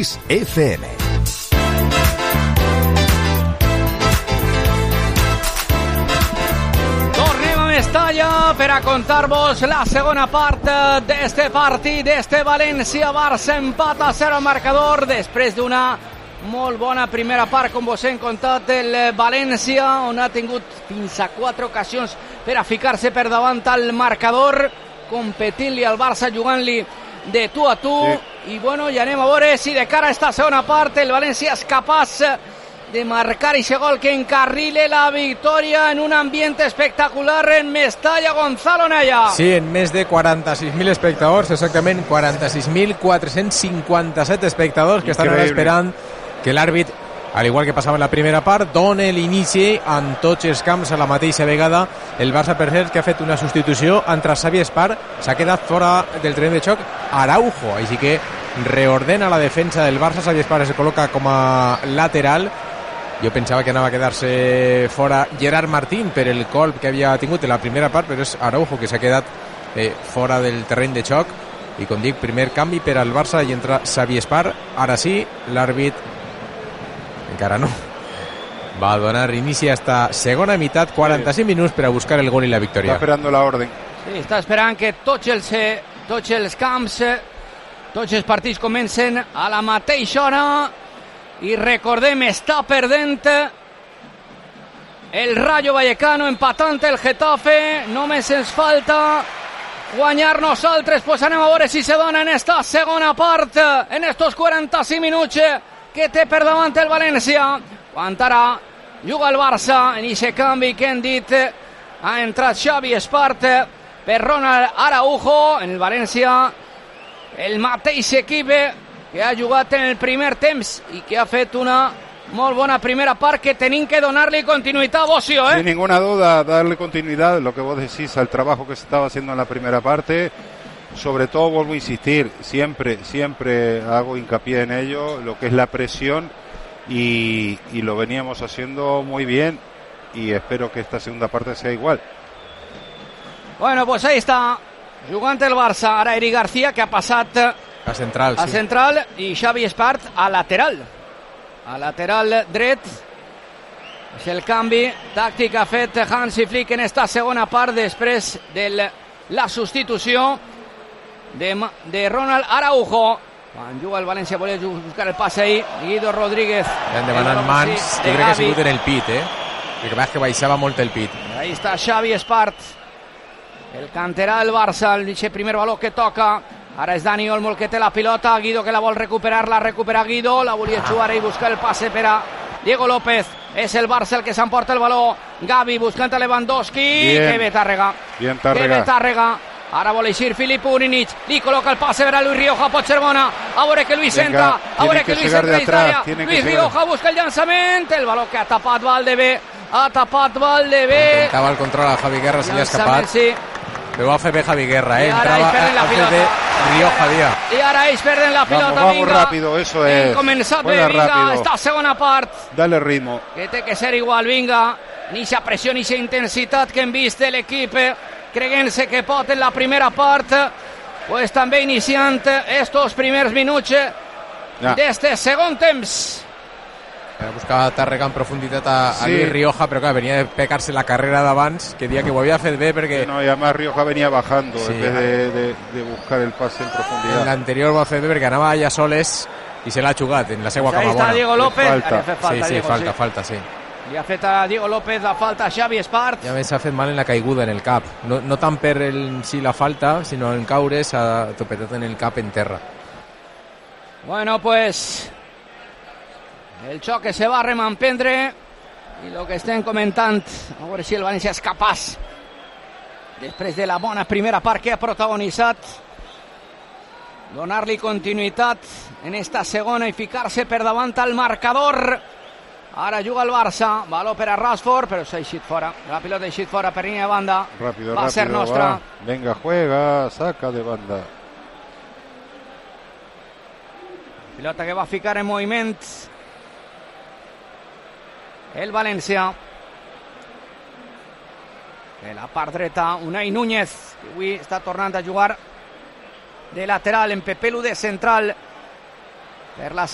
Kiss FM. Mestalla per a contar-vos la segona part d'este partit, d'este València-Barça, empat a 0 al marcador després d'una molt bona primera part, com vos hem contat, del València, on ha tingut fins a 4 ocasions per a ficar-se per davant al marcador, competint-li al Barça, jugant-li de tu a tu, i bueno, ja anem a veure si de cara a esta segona part el València és capaç de marcar ese gol que encarrile la victòria en un ambient espectacular en Mestalla. Gonzalo Naya. Sí, en més de 46.000 espectadors, exactament 46.457 espectadors que estan esperant que l'àrbit, al igual que passava en la primera part, doni l'inici en tots els camps a la mateixa vegada. El Barça, per cert, que ha fet una substitució entre Xavi Espart, s'ha quedat fora del terreny de xoc Araujo, així que reordena la defensa del Barça. Xavi Espart es col·loca com a lateral. Jo pensava que anava a quedar-se fora Gerard Martín per el colp que havia tingut en la primera part, però és Araujo que s'ha quedat fora del terreny de xoc. I com dic, primer canvi per al Barça i entra Xavi Espart. Ara sí, l'àrbit encara no va donar inici a esta segona meitat, 45 minuts per a buscar el gol i la victòria. Està esperant la orden. Sí, està esperant que tots els camps, tots els partits comencen a la mateixa hora. I recordem, està perdent el Rayo Vallecano, empatant el Getafe. Només ens falta guanyar nosaltres. Pues anem a veure si se dona en esta segona part, en estos 45 minuts que té per davant el València. Quan ara juga el Barça en aquest canvi que hem dit, ha entrat Xavi Espart per Ronald Araujo. En el València, el mateix equip que ha jugat en el primer temps i que ha fet una molt bona primera part que tenim que donar-li continuïtat, Bocio, Sin ninguna duda, darle continuidad, lo que vos decís, al trabajo que se estaba haciendo en la primera parte. Sobre todo, vuelvo a insistir, siempre hago hincapié en ello, lo que es la presión, y lo veníamos haciendo muy bien, y espero que esta segunda parte sea igual. Bueno, pues ahí està, jugant el Barça, ara Eric García, que ha passat a central, a central, i Xavi Espart a lateral dret. És el canvi tàctic que ha fet Hansi Flick en esta segona part després de la substitució de Ronald Araujo. Quan juga el València volia buscar el passe ahí, Guido Rodríguez han demanat mans, jo crec que ha sigut en el pit, el que baixava molt el pit. Ahí està Xavi Espart, el canterà del Barça, el primer baló que toca. Ara és Dani Olmo el que té la pilota, Guido que la vol recuperar, la recupera Guido, la volia jugar i buscar el passe per a Diego López. És el Barça el que s'emporta el baló. Gavi buscant a Lewandowski, que bé Tàrrega. Ara vol eixir Filip Uninic, li col·loca el passe per a Luis Rioja, pot ser bona, a veure que Luis entra, a veure que Luis entra dins d'àrea. Luis Rioja busca el llançament, el baló que ha tapat Valdebé. Intentava el control a Javi Guerra, se li ha escapat. Sí. Però va fer bé Javi Guerra, entrava a fer de Rioja Vía. I ara ells perden la pilota, vamos rápido, eso es. Hem començat bé, vinga, esta segona part. Dale ritmo. Que té que ser igual, vinga. Ni esa pressió, ni esa intensitat que hem vist de l'equip, creient-se que pot en la primera part, pues també iniciant estos primers minuts d'este segon temps. Buscava Tàrrega en profunditat a Luis Rioja, però clar, venia de pecar-se la carrera d'abans, que dia que ho havia fet bé perquè... No, i a més Rioja venia bajando en vez de buscar el pase en profundidad. En l'anterior ho ha fet bé perquè anava allà soles i se l'ha jugat en la seva cama bona. Ahí està Diego López. Falta. Li ha fet a Diego López la falta a Xavi Espart. I a més s'ha fet mal en la caiguda en el cap. No tant per si la falta, sinó en caure s'ha topetat en el cap en terra. Bueno, pues... el xoc que se va a remampendre i el que estem comentant, a veure si el València és capaç, després de la bona primera part que ha protagonitzat, donar-li continuïtat en esta segona i ficar-se per davant al marcador. Ara juga el Barça, baló per a Rashford, però s'ha eixit fora, la pilota ha eixit fora per línia de banda. Va ser nostra. Venga, juega, saca de banda. Pilota que va ficar en moviment el València. De la part dreta, Unai Núñez, que avui està tornant a jugar de lateral, en Pepelu de central per la